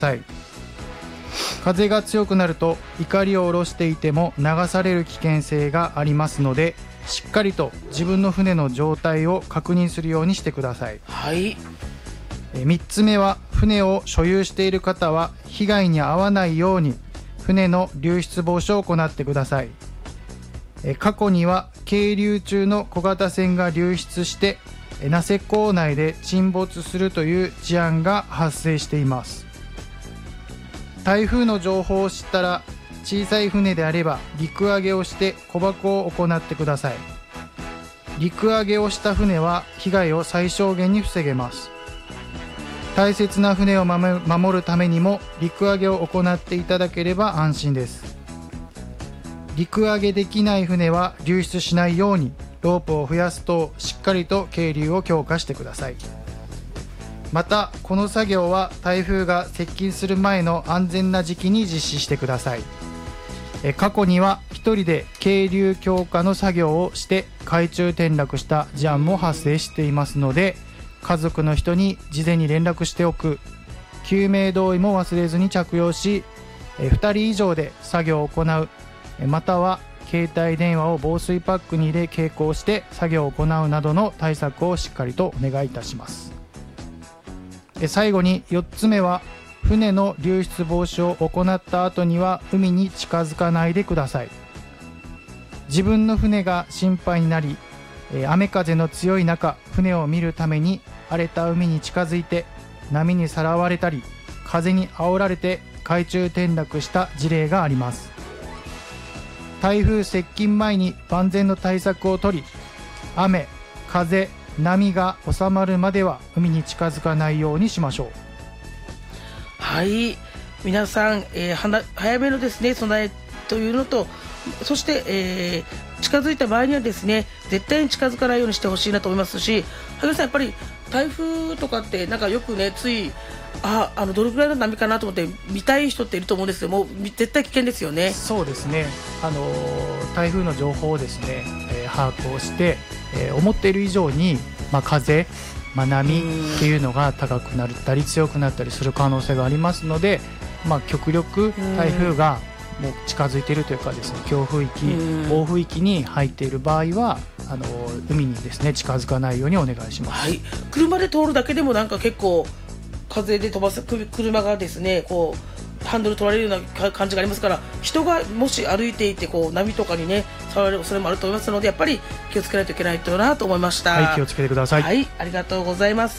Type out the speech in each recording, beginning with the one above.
さい。風が強くなると錨を下ろしていても流される危険性がありますので、しっかりと自分の船の状態を確認するようにしてください。 はい。 3つ目は、船を所有している方は被害に遭わないように船の流出防止を行ってください。過去には係留中の小型船が流出して名瀬港内で沈没するという事案が発生しています。台風の情報を知ったら、小さい船であれば陸揚げをして小箱を行ってください。陸揚げをした船は被害を最小限に防げます。大切な船を守るためにも陸揚げを行っていただければ安心です。陸揚げできない船は流出しないようにロープを増やすと、しっかりと係留を強化してください。またこの作業は台風が接近する前の安全な時期に実施してください。過去には一人で係留強化の作業をして海中転落した事案も発生していますので、家族の人に事前に連絡しておく、救命胴衣も忘れずに着用し、2人以上で作業を行う、または携帯電話を防水パックに入れ携行して作業を行うなどの対策をしっかりとお願いいたします。最後に4つ目は、船の流出防止を行った後には海に近づかないでください。自分の船が心配になり、雨風の強い中船を見るために荒れた海に近づいて波にさらわれたり風に煽られて海中転落した事例があります。台風接近前に万全の対策を取り、雨、風、波が収まるまでは海に近づかないようにしましょう。 はい、皆さん、早めのですね備えというのと、そして、近づいた場合にはですね絶対に近づかないようにしてほしいなと思いますし、萩原さん、やっぱり台風とかってなんかよくね、ついどれくらいの波かなと思って見たい人っていると思うんですけども、絶対危険ですよね。 そうですね、台風の情報をですね、把握をして、思っている以上に、風、波っていうのが高くなったり強くなったりする可能性がありますので、極力台風がもう近づいているというかですね、強風域、暴風域に入っている場合は海にですね近づかないようにお願いします。 はい、車で通るだけでもなんか結構風で飛ばす車がですねこうハンドル取られるような感じがありますから、人がもし歩いていてこう波とかにね触られる恐れもあると思いますので、やっぱり気をつけないといけないとなと思いました。 はい、気をつけてください。 はい、ありがとうございます。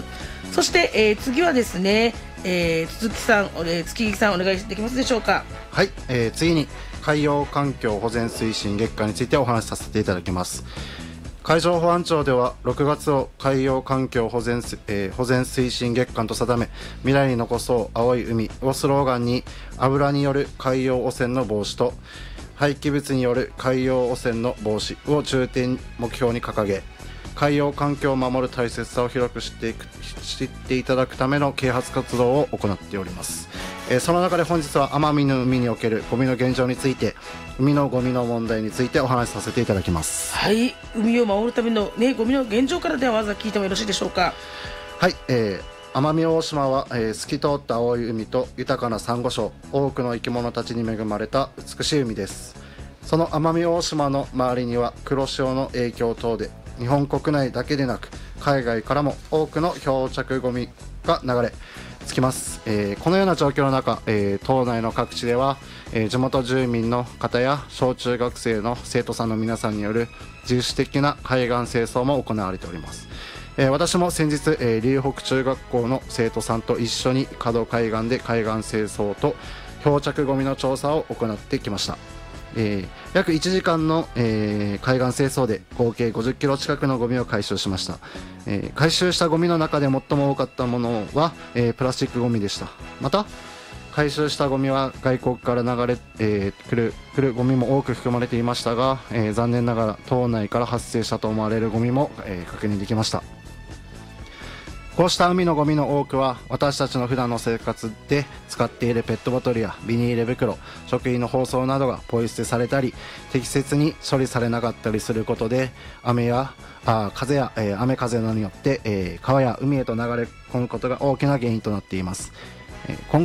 そして、次はですね、月木さんお願いできますでしょうか。 はい、次に海洋環境保全推進月間についてお話しさせていただきます。海上保安庁では6月を海洋環境保全推進月間と定め、未来に残そう青い海をスローガンに、油による海洋汚染の防止と廃棄物による海洋汚染の防止を重点目標に掲げ、海洋環境を守る大切さを広く知っていただくための啓発活動を行っております。その中で本日は奄美の海におけるゴミの現状について、海のゴミの問題についてお話しさせていただきます。 はい、海を守るための、ゴミの現状からではまずは聞いてもよろしいでしょうか。 はい、奄美大島は、透き通った青い海と豊かなサンゴ礁、多くの生き物たちに恵まれた美しい海です。その奄美大島の周りには黒潮の影響等で日本国内だけでなく海外からも多くの漂着ゴミが流れ着きます。このような状況の中、島内の各地では、地元住民の方や小中学生の生徒さんの皆さんによる自主的な海岸清掃も行われております。私も先日、龍北中学校の生徒さんと一緒に角海岸で海岸清掃と漂着ゴミの調査を行ってきました。約1時間の、海岸清掃で合計50キロ近くのゴミを回収しました。回収したゴミの中で最も多かったものは、プラスチックゴミでした。また回収したゴミは外国から流れ、来るゴミも多く含まれていましたが、残念ながら島内から発生したと思われるゴミも、確認できました。こうした海のゴミの多くは私たちの普段の生活で使っているペットボトルやビニール袋、食品の包装などがポイ捨てされたり適切に処理されなかったりすることで、風や雨風などによって、川や海へと流れ込むことが大きな原因となっています。今後